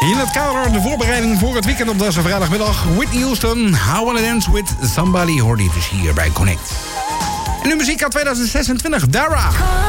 In het kader de voorbereiding voor het weekend op deze vrijdagmiddag. Whitney Houston, How Wanna Dance With Somebody, hoorde je dus hier bij Connect. En nu muziek uit 2026, Dara.